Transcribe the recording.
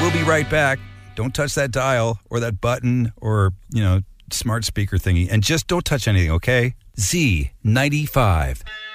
We'll be right back. Don't touch that dial or that button or, smart speaker thingy. And just don't touch anything, okay? Z95.